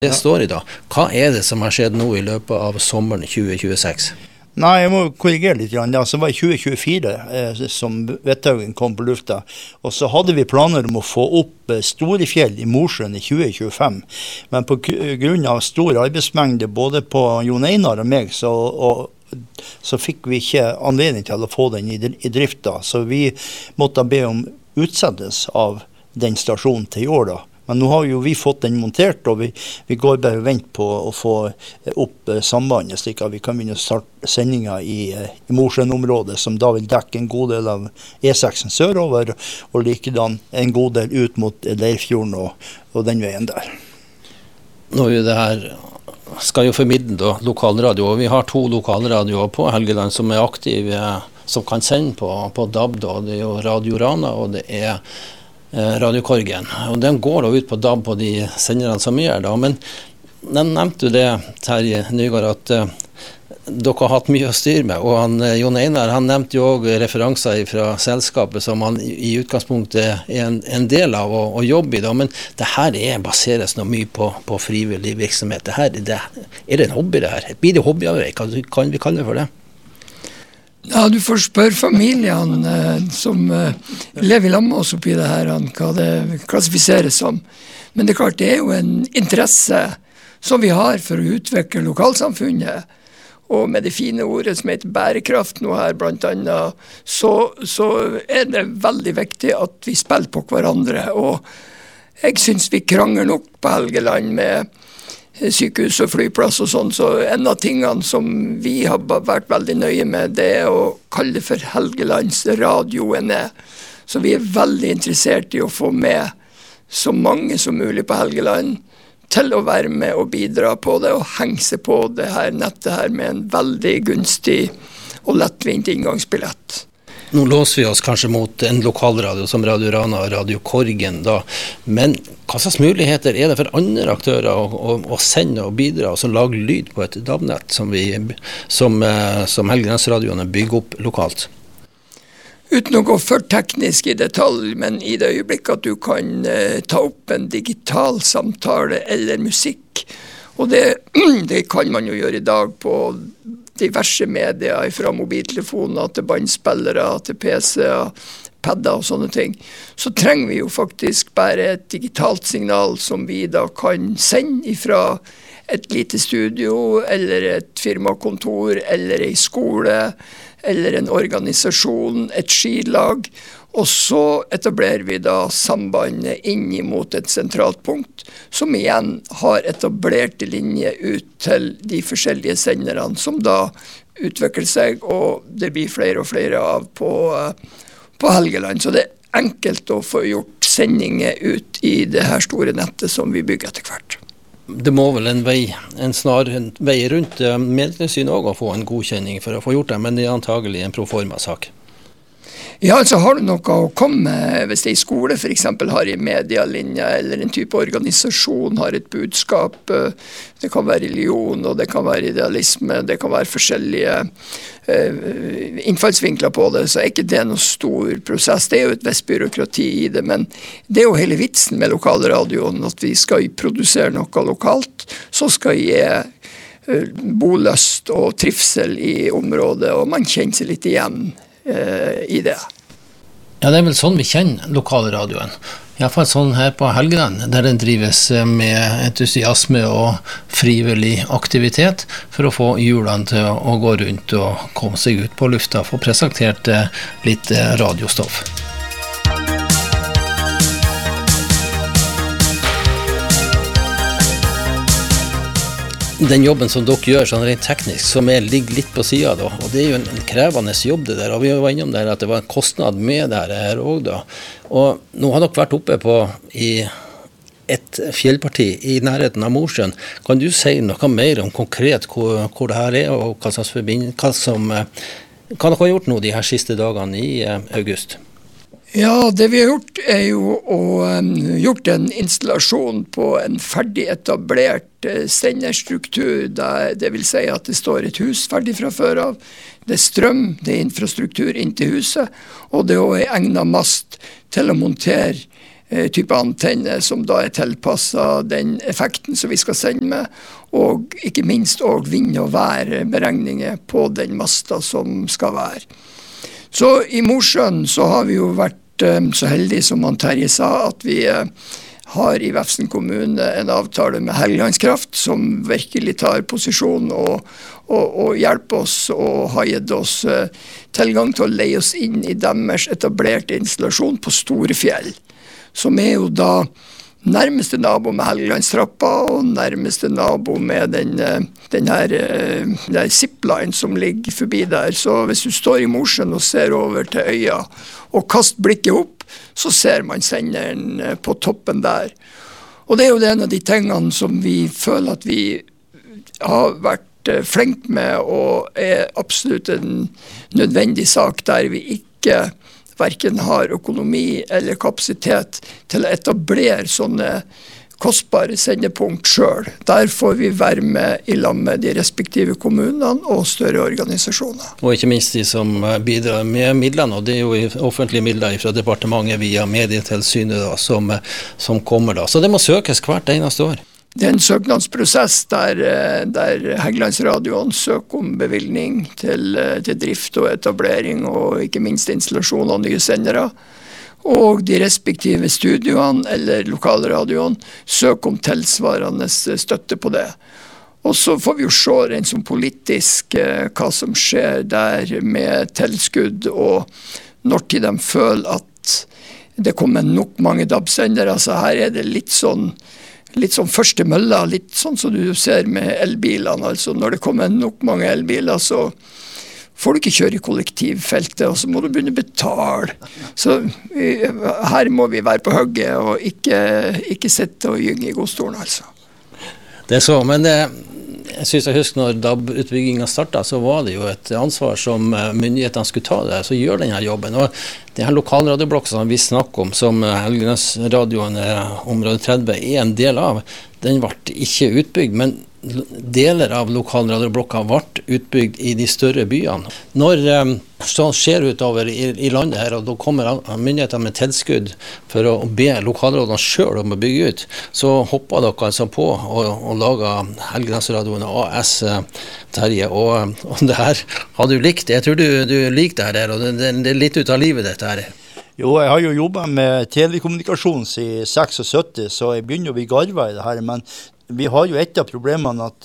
Det står I dag. Hva det som har skjedd nå I løpet av sommeren 2026? Nei, jeg må korrigere litt. Det var I 2024 som Vetthaugen kom på lufta. Og så hadde vi planer om å få opp Storefjell I Mosjøen I 2025. Men på grunn av stor arbeidsmengde både på Jon Einar og meg, så fikk vi ikke anledning til å få den I drift da. Så vi måtte be om utsettelse av den stasjonen til I år da. Men nå har jo vi fått den montert, og vi går bare og venter på å få opp sambandet, slik at vi kan begynne å starte sendinger I Mosjøen-området, som da vil dekke en god del av E6 sørover, og likedan en god del ut mot Leirfjorden og den veien der. Nå jo det her skal jo formidle da, lokalradio, og vi har 2 lokalradioer på Helgeland som aktive, som kan sende på DAB, da. Det jo Radio Rana, og det Radio Korgen, og de går da ut på DAB på de senderne som da, men de nevnte jo det, Terje Nygaard, at dere har hatt mye å styre med, og Jon Einar, han nevnte jo også referanser fra selskapet som han I utgangspunktet en del av å jobbe I da, men det her baseres noe mye på frivillig virksomhet. Det her, det en hobby det her? Blir det hobbyarbeid? Kan vi kalle det for det? Ja, du får spørre familiene som lever I lag med oss oppi det her, hva det klassifiseres som. Men det klart, det jo en interesse som vi har for å utvikle lokalsamfunnet. Og med det fine ordet som heter bærekraft nå her, blant annet, så det veldig viktig at vi spiller på hverandre. Og jeg synes vi krangler nok på Helgeland med sykehus og flyplass og sånn, så en av tingene som vi har vært veldig nøye med, det å kalle det for Helgelands radioene. Så vi veldig interessert I å få med så mange som mulig på Helgeland til å være med og bidra på det, og henge seg på det her nettet her med en veldig gunstig og lettvint inngangsbillett. Nå låser vi oss kanskje mot en lokalradio som Radio Rana og Radio Korgen da, men hva slags muligheter det for andre aktører å sende og bidra og så lage lyd på et DAB-nett som Helgelandsradioene bygger opp lokalt? Uten å gå for teknisk I detalj, men I det øyeblikket at du kan ta opp en digital samtale eller musikk, og det kan man jo gjøre I dag på diverse medier, fra mobiltelefoner til bandspillere, til PC-er, padder og sånne ting, så trenger vi jo faktisk bare et digitalt signal som vi da kan sende fra et lite studio, eller et firmakontor, eller en skole, eller en organisasjon, et skilag, og så etablerer vi da sambandet inn mot et sentralt punkt, som igjen har etablerte linjer ut til de forskjellige senderne, som da utvikler seg, og det blir flere og flere av på Helgeland. Så det enkelt å få gjort sendinger ut I det her store nettet som vi bygger etter hvert. Det må vel en snar vei rundt medlemssyn også å få en godkjenning for å få gjort det, men det antagelig en proforma-sak. Ja, altså har du noe å komme med, hvis det I skole for eksempel har en medialinje, eller en type organisasjon har et budskap, det kan være religion, og det kan være idealisme, det kan være forskjellige innfallsvinkler på det, så ikke det noe stor prosess. Det jo et visst byråkrati I det, men det jo hele vitsen med lokalradioen, at vi skal produsere noe lokalt, så skal gi boløst og trivsel I området, og man kjenner seg litt igjen I det. Ja, det vel sånn vi kjenner lokalradioen. I hvert fall sånn her på Helgeland, der den drives med entusiasme og frivillig aktivitet for å få hjulene til å gå rundt og komme seg ut på lufta og få presentert litt radiostoff. Den jobben som dere gjør sånn rent teknisk, som ligger litt på siden da, og det jo en krevende jobb det der, og vi var innom der at det var en kostnad med det her også da. Og nå har dere vært oppe I et fjellparti I nærheten av Mosjøen. Kan du si noe mer om konkret hvor det her og hva dere har gjort nå de her siste dagene I august? Ja, det vi har gjort jo å gjort en installasjon på en ferdig etablert senderstruktur, det vil si at det står et hus ferdig fra før av, det strøm, det infrastruktur inn til huset, og det er egnet mast til å montere type antenne som da tilpasset den effekten som vi skal sende med, og ikke minst også vind- og værberegninger på den masta som skal være. Så i Mosjøen så har vi jo vært så heldige som Terje sa, at vi har i Vefsn kommune en avtale med Helgelandskraft som virkelig tar posisjon og hjelper oss og har gitt oss tilgang til å leie oss inn i deres etablerte installasjon på Storefjell, som jo da nærmeste nabo med Helgelandstrappa og nærmeste nabo med den her zipline som ligger forbi der. Så hvis du står i Mosjøen og ser over til øya og kaster blikket opp, så ser man senderen på toppen der. Og det jo en av de tingene som vi føler at vi har vært flink med, og absolutt en nødvendig sak der vi ikke hverken har økonomi eller kapasitet til å etablere sånne kostbare sendepunkt selv. Der får vi være med i lag med de respektive kommunene og større organisasjoner. Og ikke minst de som bidrar med midlene, og det jo offentlige midler fra departementet via Medietilsynet da, som kommer da. Så det må søkes hvert eneste år. Det en søknadsprosess der Helgelandsradioen søker om bevilgning til drift og etablering, og ikke minst installasjon av nye sendere. Og de respektive studioene eller lokalradioene søker om tilsvarende støtte på det. Og så får vi jo se rent som politisk hva som skjer der med tilskudd, og når til de føler at det kommer nok mange DAB-sendere. Så her det litt sånn første mølla, litt sånn som du ser med elbilene. Altså når det kommer nok mange elbiler, så får du ikke kjøre i kollektivfeltet, og så må du begynne å betale. Så her må vi være på hugget, og ikke sitte og gynge i godstolen, altså. Det så, men jeg synes jeg husker når DAB-utbyggingen startet, så var det jo et ansvar som myndighetene skulle ta det, så gjør denne jobben. Og det her lokalradioblokken som vi snakker om, som Helgelandsradioen område 30 en del av, den ble ikke utbygd, men deler av lokalradioblokka ble utbygd i de større byene. Når sånn skjer utover i landet her, og da kommer myndighetene med tilskudd for å be lokalradioene selv om å bygge ut, så hopper dere altså på og lager Helgelandsradioen AS, Terje, og det her har du likt. Jeg tror du liker det her, og det litt ut av livet dette her. Jo, jeg har jo jobbet med telekommunikasjon siden 76, så jeg begynner å bli garva i det her, men vi har jo et av problemene at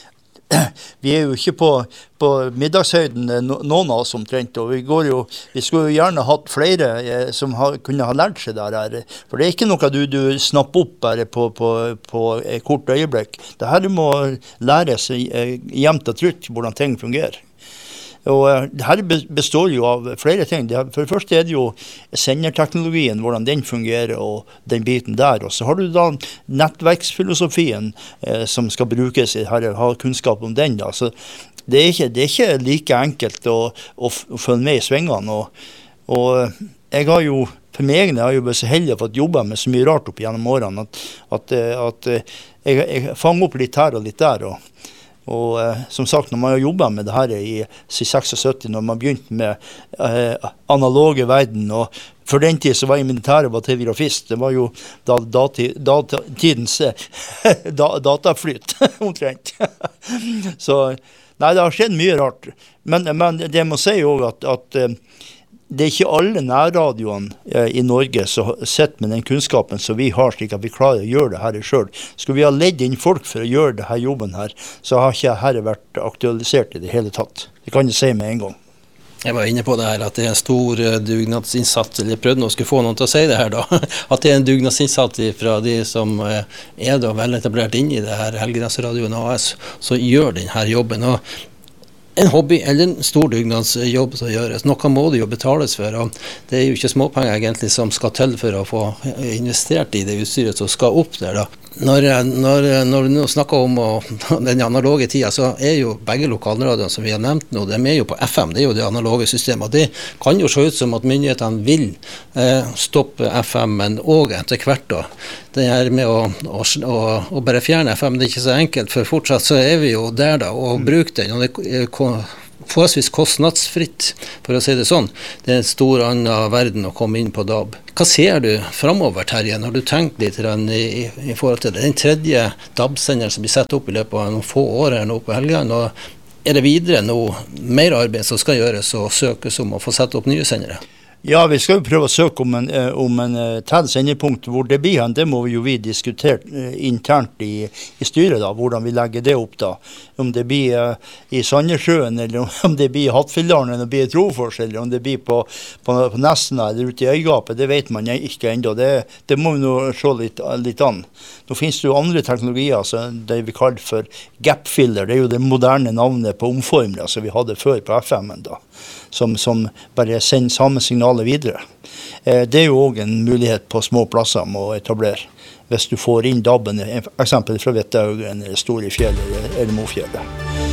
vi jo ikke på middagshøyden, noen av oss omtrent, og vi skulle jo gjerne hatt flere som kunne ha lært seg det her, for det ikke noe du snapper opp bare på et kort øyeblikk. Det her må læres jevnt og trutt hvordan ting fungerer. Og det her består jo av flere ting. For det første det jo senderteknologien, hvordan den fungerer, og den biten der. Og så har du da nettverksfilosofien som skal brukes i her, ha kunnskap om den da. Så det er ikke like enkelt å følge med i svingene. Og jeg har jo, for meg jeg har jo vært så heldig for å jobbe med så mye rart opp gjennom årene, at jeg fanger opp litt her og litt der, og som sagt, når man har jobbet med det her i 76, når man begynte med analoge verden, og for den tid så var jeg militæret var telegrafist, det var jo tidens dataflyt, omtrent. Så, nei, det har skjedd mye rart. Men det må si jo at det er ikke alle nærradioene i Norge som sitter med den kunnskapen som vi har, slik at vi klarer å gjøre det her selv. Skulle vi ha ledd inn folk for å gjøre det her jobben her, så har ikke dette vært aktualisert i det hele tatt. Det kan jeg si med en gang. Jeg var inne på det her, at det en stor dugnadsinnsats, eller jeg prøvde nå å skulle få noen til å si det her da, at det en dugnadsinnsats fra de som da vel etablert inn i det her Helgelandsradioen AS, så gjør denne jobben. Og en hobby eller en stor dugnadsjobb som gjøres. Noe må det jo betales for, og det jo ikke småpenger egentlig som skal til for å få investert i det utstyret som skal opp der da. Når vi nå snakker om den analoge tida, så jo begge lokalradioene som vi har nevnt nå, de jo på FM, det jo det analoge systemet. Det kan jo se ut som at myndighetene vil stoppe FM, men også etter hvert da. Det her med å bare fjerne FM, det ikke så enkelt, for fortsatt så vi jo der da, og bruke den, og det forholdsvis kostnadsfritt, for å si det sånn. Det er en stor annen verden å komme inn på DAB. Hva ser du fremover, Terje, når du tenker litt i forhold til det? Den tredje DAB-senderen som blir satt opp i løpet av noen få år her nå på Helgeland, og er det videre noe mer arbeid som skal gjøres og søkes om å få sette opp nye sendere? Ja, vi skal jo prøve å søke om en tett sendepunkt hvor det blir hen. Det må vi diskutere internt i styret da, hvordan vi legger det opp da. Om det blir i Sandnessjøen, eller om det blir i Hattfjelldalen, eller om det blir i Trofors, eller om det blir på Nesna eller ute i Øygapet, det vet man ikke ennå. Det må vi nå se litt an. Nå finnes det jo andre teknologier, altså det vi kaller for gap-filler. Det er jo det moderne navnet på omformere som vi hadde før på FM-en da. Som bare sender samme signaler videre. Det er jo også en mulighet på små plasser med å etablere. Hvis du får inn DAB-en, eksempel fra Vettaugen, eller Storefjell eller Mofjellet.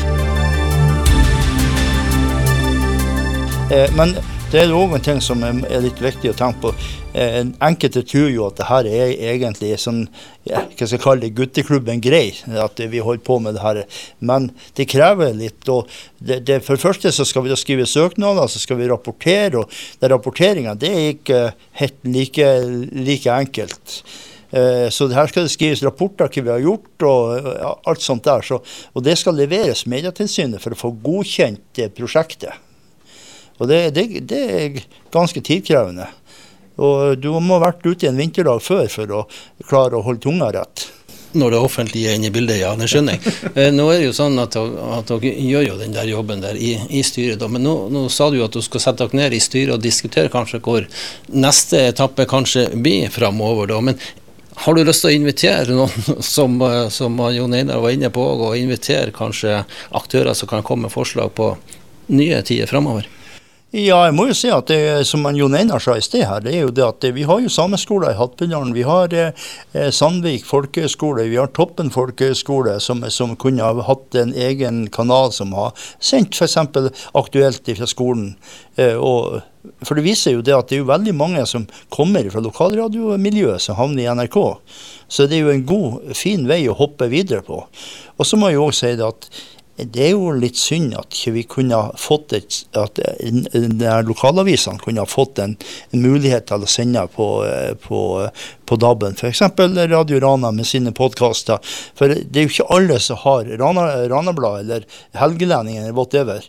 Men det er også en ting som er litt viktig å tenke på. Enkelte tror jo at det her er egentlig sånn, hva skal jeg kalle det, gutteklubben grei, at vi holder på med det her. Men det krever litt, og for det første så skal vi da skrive søknader, så skal vi rapportere, og den rapporteringen, det er ikke helt like enkelt. Så her skal det skrives rapporter hva vi har gjort, og alt sånt der. Og det skal leveres Medietilsynet for å få godkjent det prosjektet. Og det er ganske tidkrevende. Og du må ha vært ute i en vinterdag før for å klare å holde tunga rett. Når det offentlige er inne i bildet, ja, det skjønner jeg. Nå er det jo sånn at dere gjør jo den der jobben der i styret, da. Men nå sa du jo at du skal sette dere ned i styret og diskutere kanskje hvor neste etappe kanskje blir fremover, da. Men har du lyst til å invitere noen som Jon Einar var inne på, og invitere kanskje aktører som kan komme med forslag på nye tider fremover? Ja, jeg må jo si at det som Jon Einar sa i sted her, det er jo det at vi har jo sameskoler i Hattfjelldalen, vi har Sandvik folkehøgskole, vi har Toppen folkehøgskole som kunne ha hatt en egen kanal som har sendt for eksempel aktuelt fra skolen. For det viser jo det at det er jo veldig mange som kommer fra lokalradiomiljøet som havner i NRK. Så det er jo en fin vei å hoppe videre på. Og så må jeg jo også si det at det er jo litt synd at vi kunne ha fått at lokalavisene kunne ha fått en mulighet til å sende på DAB-en, for eksempel Radio Rana med sine podcaster. For det er jo ikke alle som har Ranablad eller Helgelendingen eller whatever.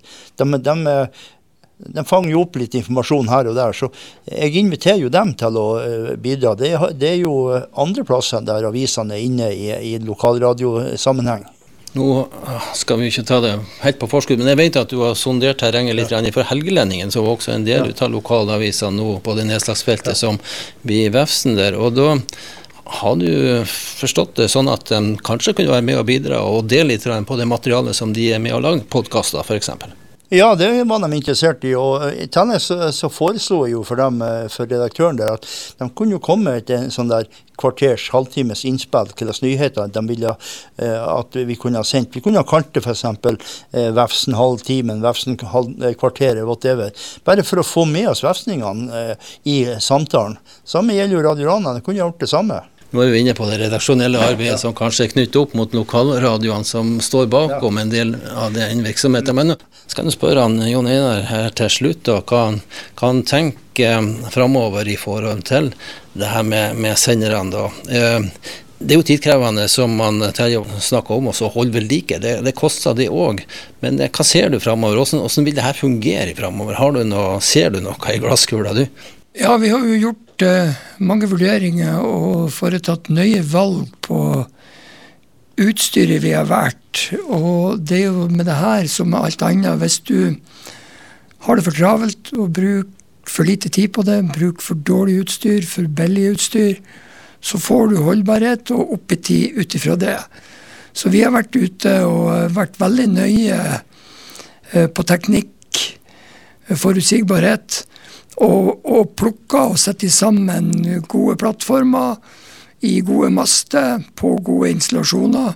De fanger jo opp litt informasjon her og der, så jeg inviterer jo dem til å bidra. Det er jo andre plasser der avisene er inne i lokalradiosammenheng. Nå skal vi ikke ta det helt på forskudd, men jeg vet at du har sondert terrenget litt for Helgelendingen, som var også en del av lokalavisene nå på det nedslagsfeltet som blir i Vefsn der. Og da har du forstått det sånn at de kanskje kunne være med og bidra og dele litt på det materialet som de er med å lage podcaster, for eksempel? Ja, det var de interessert i, og i tillegg så foreslo jeg jo for redaktøren der at de kunne jo komme til en sånn der halvtimes innspill til oss nyheter de ville at vi kunne ha sendt. Vi kunne ha kalt det for eksempel Vefsn halvtimen, Vefsn kvarteret, whatever. Bare for å få med oss vefsningene i samtalen. Samme gjelder jo Radio Rana, de kunne ha gjort det samme. Nå er vi inne på det redaksjonelle arbeidet som kanskje er knyttet opp mot lokalradioene som står bakom en del av den virksomheten. Men skal jeg spørre Jon Einar her til slutt, da, hva han tenker fremover i forhold til det her med senderne da. Det er jo tidkrevende som Terje snakker om, og så holde ved like. Det koster det også. Men hva ser du fremover? Hvordan vil det her fungere fremover? Ser du noe i glasskula, du? Ja, vi har jo gjort mange vurderinger og foretatt nøye valg på utstyret vi har vært. Og det er jo med det her som med alt annet. Hvis du har det for travelt og bruker for lite tid på det, bruker for dårlig utstyr, for billig utstyr, så får du holdbarhet og oppetid ut ifra det. Så vi har vært ute og vært veldig nøye på teknikk, forutsigbarhet, og plukka og sette sammen gode plattformer i gode master på gode installasjoner.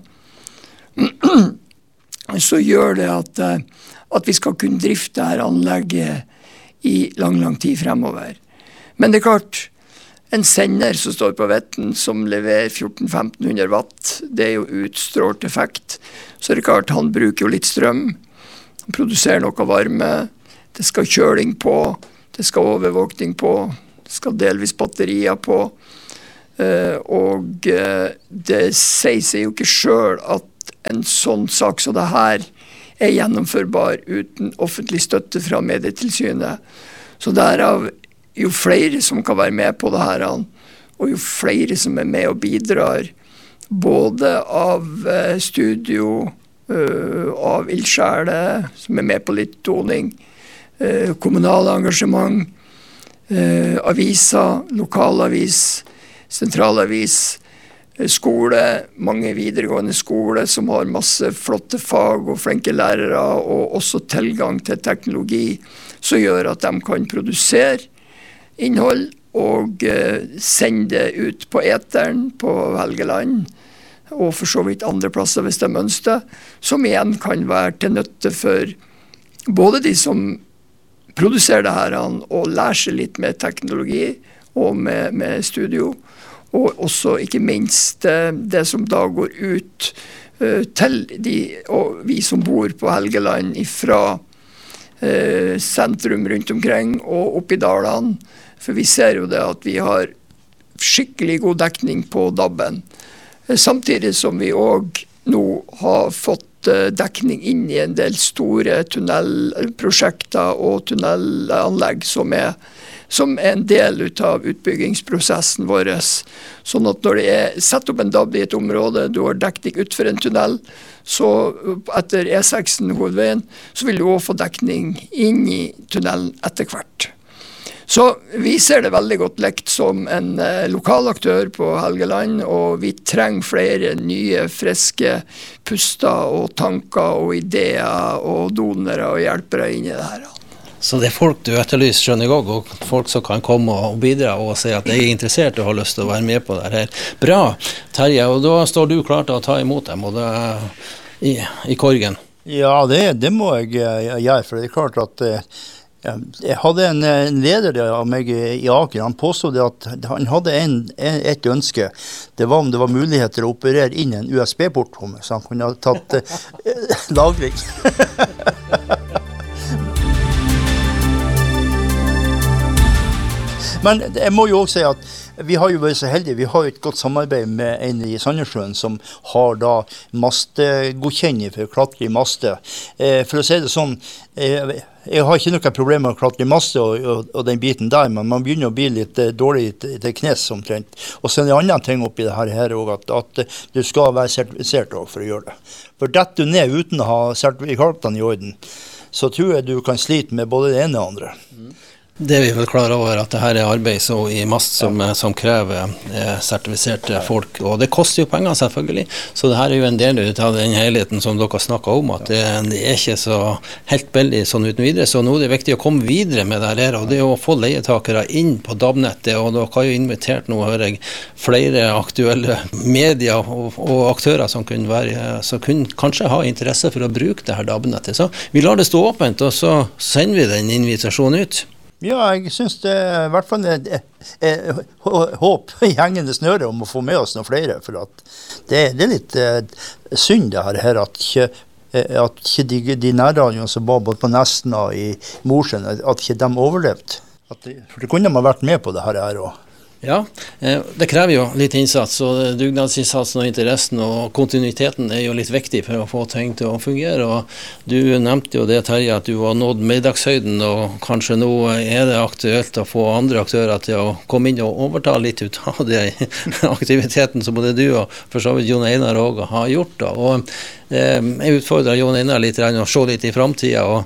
Så gjør det at vi skal kunne drifte dette anlegget i lang tid fremover. Men det er klart, en sender som står på vetten som leverer 14-1500 watt, det er jo utstrålt effekt. Så det er klart, han bruker jo litt strøm. produsere noe varme, det skal kjøling på, det skal overvåkning på, det skal delvis batterier på, og det sier seg jo ikke selv at en sånn sak som det her er gjennomførbar uten offentlig støtte fra Medietilsynet. Så derav, jo flere som kan være med på det her, og jo flere som er med og bidrar, både av studio, av ildsjæler som er med på litt toning, kommunale engasjement, aviser, lokalavis, sentralavis, skole, mange videregående skole som har masse flotte fag og flinke lærere, og også tilgang til teknologi som gjør at de kan produsere innhold og sende det ut på eteren på Helgeland, og for så vidt andre plasser hvis de ønsker, som igjen kan være til nytte for både de som produserer det her og lærer seg litt med teknologi og med studio, og også ikke minst det som da går ut til og vi som bor på Helgeland fra sentrum rundt omkring og opp i dalene, for vi ser jo det at vi har skikkelig god dekning på DAB-en, samtidig som vi også nå har fått dekning inn i en del store tunnelprosjekter og tunnelanlegg som er en del av utbyggingsprosessen vår. Sånn at når det er sett opp en DAB i et område, du har dekning ut for en tunnel, så etter E6 hovedveien, så vil du også få dekning inn i tunnelen etter hvert. Så vi ser det veldig godt lekt som en lokal aktør på Helgeland, og vi trenger flere nye, friske puster og tanker og ideer og donere og hjelpere inn i det her. Så det er folk du etterlyser, skjønner jeg, og folk som kan komme og bidra og si at de er interessert og har lyst til å være med på det her. Bra, Terje, og da står du klar til å ta imot dem og det, i korgen. Ja, det må jeg gjøre, for det er klart at jeg hadde en leder av meg i Aker. Han påstod at han hadde et ønske. Det var om det var muligheter å operere inn en USB-port, så han kunne ha tatt lagring. Men jeg må jo også si at vi har jo vært så heldige. Vi har jo et godt samarbeid med en i Sandnessjøen som har da mastegodkjenning for å klatre i maste. For å si det sånn, jeg har ikke noe problem med å klatre i maste og den biten der, men man begynner å bli litt dårlig til knes omtrent. Og så er det andre ting oppi det her også, at du skal være sertifisert for å gjøre det. For detter du ned uten å ha sertifikatene i orden, så tror jeg du kan slite med både det ene og andre. Det er vi vel klar over at det her er arbeid så i mast som krever sertifiserte folk, og det koster jo penger selvfølgelig, så det her er jo en del av den helheten som dere snakket om, at det er ikke så helt billig sånn uten videre, så nå er det viktig å komme videre med det her, og det er å få leietakere inn på DAB-nettet, og dere har jo invitert nå, hører jeg, flere aktuelle medier og aktører som kunne kanskje ha interesse for å bruke det her DAB-nettet, så vi lar det stå åpent, og så sender vi den invitasjonen ut. Ja, jeg synes det i hvert fall er håp i hengende snøre om å få med oss noen flere, for at det er litt synd det her at ikke de nærradioene som var både på Nesna og i Mosjøen, at ikke de overlevde. For det kunne man vært med på det her også. Ja, det krever jo litt innsats, og dugnadsinnsatsen og interessen og kontinuiteten er jo litt viktig for å få ting til å fungere, og du nevnte jo det, Terje, at du har nådd middagshøyden, og kanskje nå er det aktuelt å få andre aktører til å komme inn og overta litt ut av den aktiviteten som både du og for så vidt Jon Einar også har gjort da. Og jeg utfordrer Jon Einar litt og se litt i fremtiden,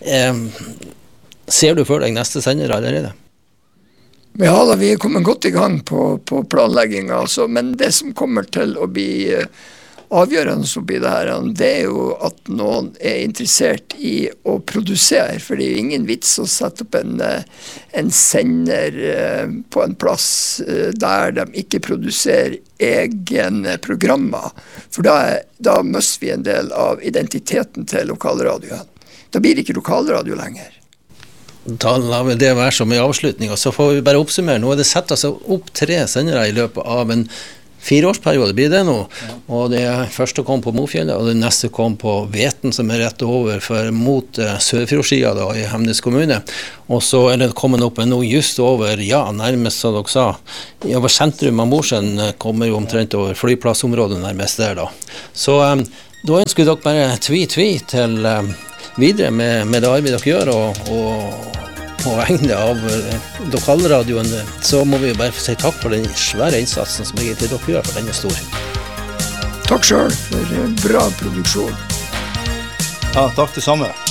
og ser du for deg neste sender allerede? Ja da, vi er kommet godt i gang på planleggingen, altså, men det som kommer til å bli avgjørende oppi det her, det er jo at noen er interessert i å produsere, for det er jo ingen vits å sette opp en sender på en plass der de ikke produserer egne programmer, for da mister vi en del av identiteten til lokalradioen. Da blir det ikke lokalradio lenger. Da lar vi det være som en avslutning, og så får vi bare oppsummere. Nå er det sett altså opp 3 sendere i løpet av en 4-årsperiode blir det nå, og det første kom på Mofjellet, og det neste kom på Veten, som rett over mot Sørfjordsida da, i Hemnes kommune. Og så det kommet opp nå just over, nærmest som dere sa, over sentrum av Mosjøen kommer jo omtrent over flyplassområdet nærmest der da. Så da ønsker dere bare tvi til videre med det arbeidet dere gjør, og på vegne av lokalradioen, så må vi jo bare si takk for den svære innsatsen som egentlig dere gjør, for den stor. Takk selv for bra produksjon. Ja, takk det samme.